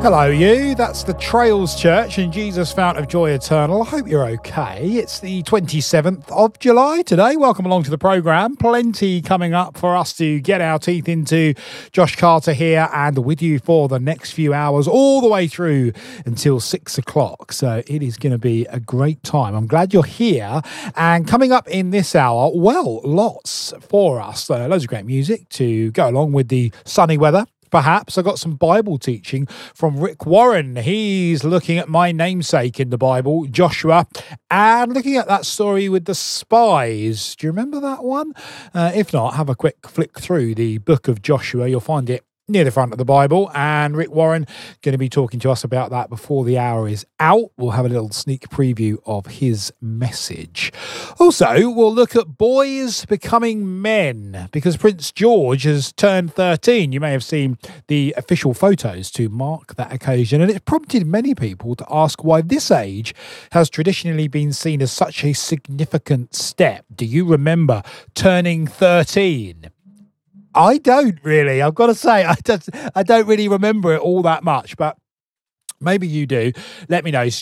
Hello, you. That's the Trails Church in Jesus Fount of Joy Eternal. I hope you're okay. It's the 27th of July today. Welcome along to the programme. Plenty coming up for us to get our teeth into. Josh Carter here and with you for the next few hours, all the way through until 6 o'clock. So it is going to be a great time. I'm glad you're here. And coming up in this hour, well, lots for us. Loads of great music to go along with the sunny weather. Perhaps I got some Bible teaching from Rick Warren. He's looking at my namesake in the Bible, Joshua, and looking at that story with the spies. Do you remember that one? If not, have a quick flick through the book of Joshua. You'll find it near the front of the Bible, and Rick Warren going to be talking to us about that before the hour is out. We'll have a little sneak preview of his message. Also, we'll look at boys becoming men, because Prince George has turned 13. You may have seen the official photos to mark that occasion, and it's prompted many people to ask why this age has traditionally been seen as such a significant step. Do you remember turning 13? I don't really. I've got to say, I don't really remember it all that much, but maybe you do. Let me know.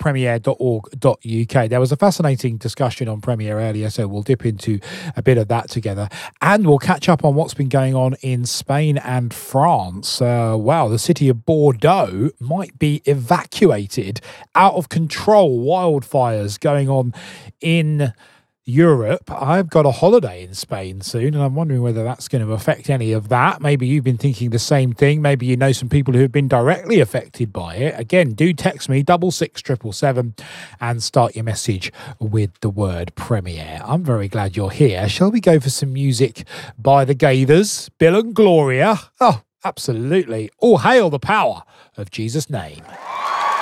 studio@premier.org.uk. There was a fascinating discussion on Premier earlier, so we'll dip into a bit of that together. And we'll catch up on what's been going on in Spain and France. Wow, the city of Bordeaux might be evacuated. Out of control wildfires going on in Europe. I've got a holiday in Spain soon, and I'm wondering whether that's going to affect any of that. Maybe you've been thinking the same thing. Maybe you know some people who have been directly affected by it. Again, do text me 66777 and start your message with the word Premier. I'm very glad you're here. Shall we go for some music by the Gaithers, Bill and Gloria? Oh, absolutely. All hail the power of Jesus' name.